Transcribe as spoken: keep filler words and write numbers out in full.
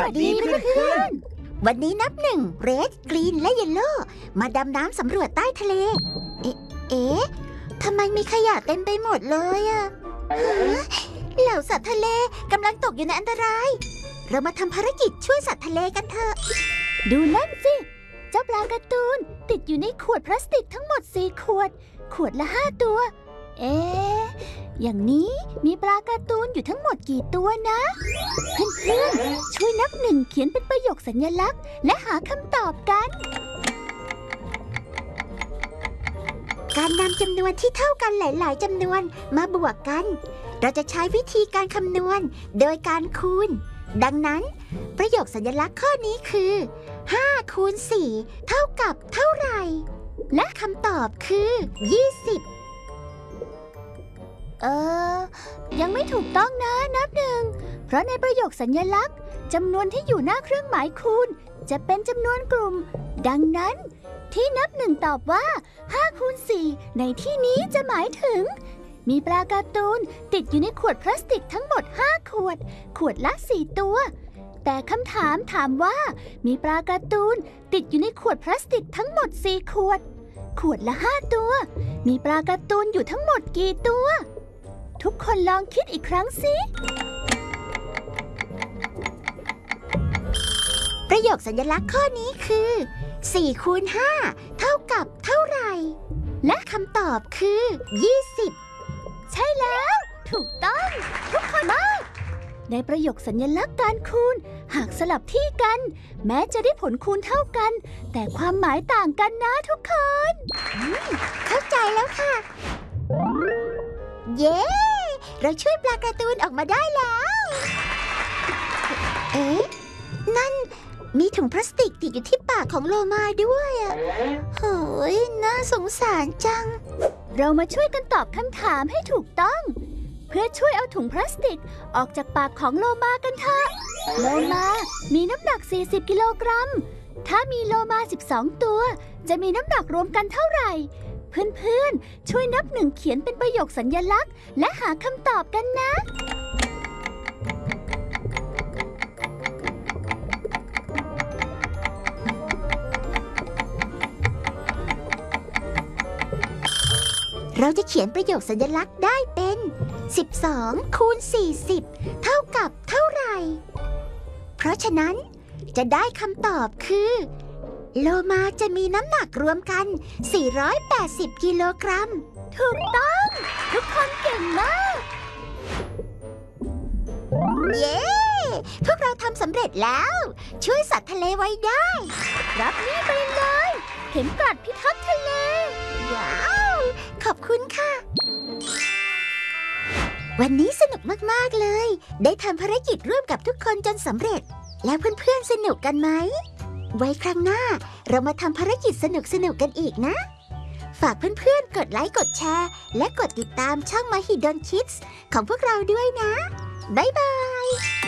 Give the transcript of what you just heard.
สดีเพื่อนๆวันนี้นับหนึ่งเรดกรีนและเยลโล่มาดำน้ำสำรวจใต้ทะเล เอ๊ะเอ๊ะทำไมมีขยะเต็มไปหมดเลยอะเหล่าสัตว์ทะเลกำลังตกอยู่ในอันตรายเรามาทำภารกิจช่วยสัตว์ทะเลกันเถอะดูนั่นสิเจ้าปลาการ์ตูนติดอยู่ในขวดพลาสติกทั้งหมดสี่ขวดขวดละห้าตัวเอ๊ะอย่างนี้มีปลาการ์ตูนอยู่ทั้งหมดกี่ตัวนะเพื่อนๆช่วยนับหนึ่งเขียนเป็นประโยคสัญลักษณ์และหาคำตอบกันการนำจำนวนที่เท่ากันหลายๆจำนวนมาบวกกันเราจะใช้วิธีการคำนวณโดยการคูณดังนั้นประโยคสัญลักษณ์ข้อนี้คือห้าคูณสี่เท่ากับเท่าไหร่และคำตอบคือยี่สิบเออยังไม่ถูกต้องนะนับหนึ่งเพราะในประโยคสัญลักษณ์จำนวนที่อยู่หน้าเครื่องหมายคูณจะเป็นจำนวนกลุ่มดังนั้นที่นับหนึ่งตอบว่าห้าคูณสี่ในที่นี้จะหมายถึงมีปลาการ์ตูนติดอยู่ในขวดพลาสติกทั้งหมดห้าขวดขวดละสี่ตัวแต่คำถามถามว่ามีปลาการ์ตูนติดอยู่ในขวดพลาสติกทั้งหมดสี่ขวดขวดละห้าตัวมีปลาการ์ตูนอยู่ทั้งหมดกี่ตัวทุกคนลองคิดอีกครั้งสิประโยคสัญลักษณ์ข้อนี้คือสี่คูณห้าเท่ากับเท่าไหร่และคำตอบคือยี่สิบใช่แล้วถูกต้องทุกคนมากในประโยคสัญลักษณ์การคูณหากสลับที่กันแม้จะได้ผลคูณเท่ากันแต่ความหมายต่างกันนะทุกคนเข้าใจแล้วค่ะเย้เราช่วยปลาการ์ตูนออกมาได้แล้วเอ๊ะนั่นมีถุงพลาสติกติดอยู่ที่ปากของโลมาด้วยอ่ะโหยน่าสงสารจังเรามาช่วยกันตอบคำถามให้ถูกต้องเพื่อช่วยเอาถุงพลาสติกออกจากปากของโลมากันเถอะโลมามีน้ำหนักสี่สิบกิโลกรัมถ้ามีโลมาสิบสองตัวจะมีน้ำหนักรวมกันเท่าไหร่เพื่อนๆช่วยนับหนึ่งเขียนเป็นประโยคสัญลักษณ์และหาคำตอบกันนะเราจะเขียนประโยคสัญลักษณ์ได้เป็นสิบสองคูณสี่สิบเท่ากับเท่าไหร่เพราะฉะนั้นจะได้คำตอบคือโลมาจะมีน้ำหนักรวมกันสี่ร้อยแปดสิบกิโลกรัมถูกต้องทุกคนเก่งมากเย้พวกเราทำสำเร็จแล้วช่วยสัตว์ทะเลไว้ได้รับนี่ไปเลยเข็มกลัดพิทักษ์ทะเลว้าวขอบคุณค่ะวันนี้สนุกมากๆเลยได้ทำภารกิจร่วมกับทุกคนจนสำเร็จแล้วเพื่อนๆสนุกกันไหมไว้ครั้งหน้าเรามาทำภารกิจสนุกๆกันอีกนะฝากเพื่อนๆกดไลค์กดแชร์และกดติดตามช่อง Mahidol Kids ของพวกเราด้วยนะบ๊ายบาย